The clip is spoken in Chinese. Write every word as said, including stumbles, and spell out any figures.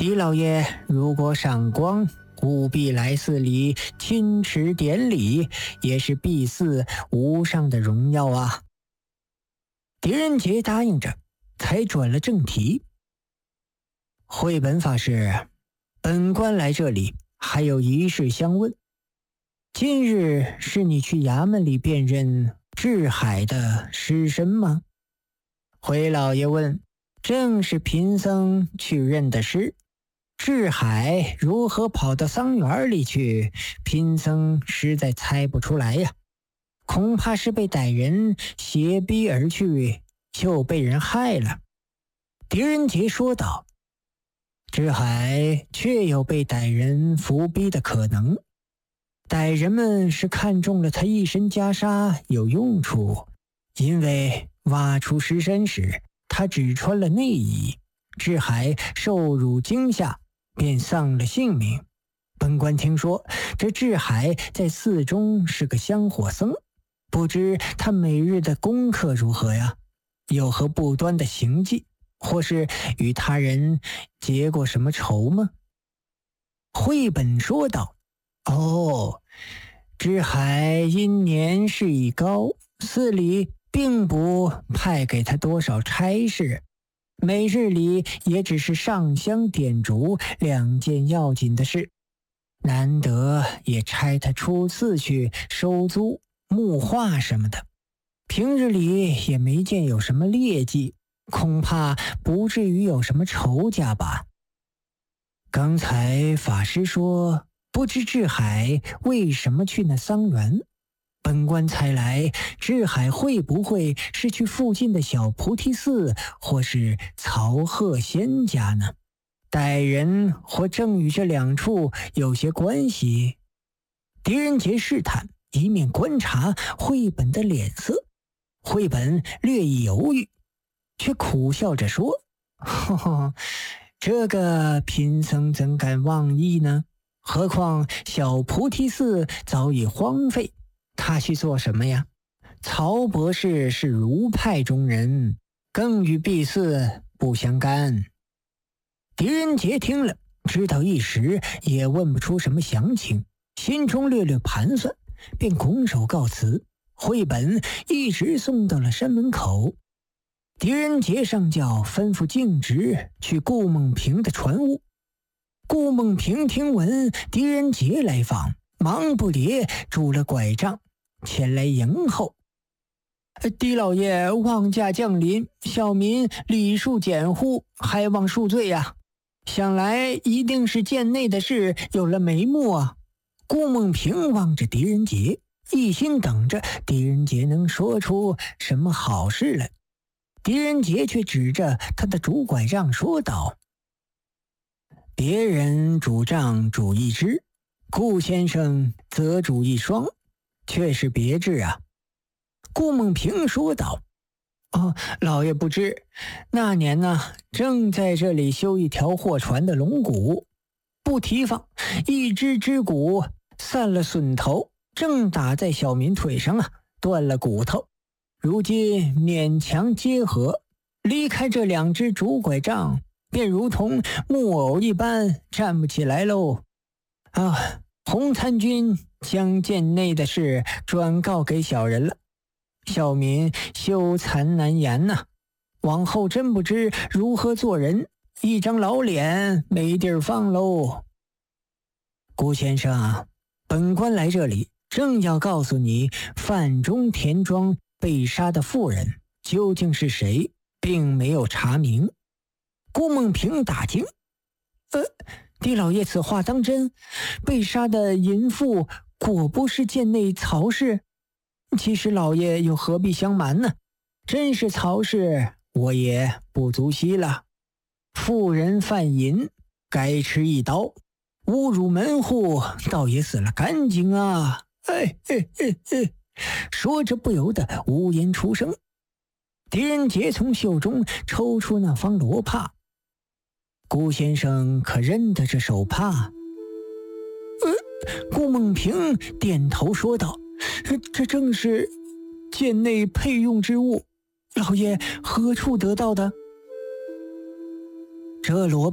狄老爷如果赏光，务必来寺里亲持典礼，也是敝寺无上的荣耀啊。狄仁杰答应着，才转了正题。慧本法师，本官来这里还有一事相问。今日是你去衙门里辨认智海的尸身吗？回老爷问，正是贫僧去认的尸。智海如何跑到桑园里去，贫僧实在猜不出来呀，恐怕是被歹人挟逼而去，就被人害了。狄仁杰说道，智海确有被歹人伏逼的可能，歹人们是看中了他一身袈裟有用处，因为挖出尸身时他只穿了内衣，智海受辱惊吓，便丧了性命。本官听说这智海在寺中是个香火僧，不知他每日的功课如何呀？有何不端的行迹，或是与他人结过什么仇吗？慧本说道，哦，智海因年事已高，寺里并不派给他多少差事，每日里也只是上香点烛两件要紧的事，难得也差他出寺去收租木画什么的，平日里也没见有什么劣迹，恐怕不至于有什么仇家吧。刚才法师说不知智海为什么去那桑园，本官猜来智海会不会是去附近的小菩提寺或是曹鹤仙家呢？歹人或正与这两处有些关系。狄仁杰试探，一面观察慧本的脸色。慧本略一犹豫，却苦笑着说，呵呵，这个贫僧怎敢妄议呢？何况小菩提寺早已荒废，他去做什么呀？曹博士是儒派中人，更与敝寺不相干。狄仁杰听了，知道一时也问不出什么详情，心中略略盘算，便拱手告辞。慧本一直送到了山门口。狄仁杰上轿吩咐径直去顾梦平的船屋。顾梦平听闻狄仁杰来访，忙不迭拄了拐杖前来迎候。狄老爷望驾降临，小民礼数简乎，还望恕罪呀、啊。想来一定是贱内的事有了眉目啊。顾梦平望着狄仁杰，一心等着狄仁杰能说出什么好事来。狄仁杰却指着他的拄拐杖说道，别人拄杖拄一只，顾先生则拄一双，却是别致啊。顾梦平说道，哦，老爷不知，那年呢，正在这里修一条货船的龙骨，不提防一只只骨散了笋头，正打在小民腿上啊，断了骨头，如今勉强结合，离开这两只拄拐杖，便如同木偶一般站不起来喽。啊，洪参军将贱内的事转告给小人了，小民羞惭难言呐、啊，往后真不知如何做人，一张老脸没地儿放喽。顾先生，本官来这里正要告诉你，范中田庄被杀的妇人究竟是谁，并没有查明。顾梦平大惊，呃，狄老爷此话当真？被杀的淫妇果不是贱内曹氏？其实老爷又何必相瞒呢？真是曹氏，我也不足惜了。妇人犯淫，该吃一刀；侮辱门户，倒也死了干净啊！哎哎哎哎，说着不由得无言出声。狄仁杰从袖中抽出那方罗帕，顾先生可认得这手帕？呃，顾梦平点头说道，这正是贱内配用之物，老爷何处得到的？这罗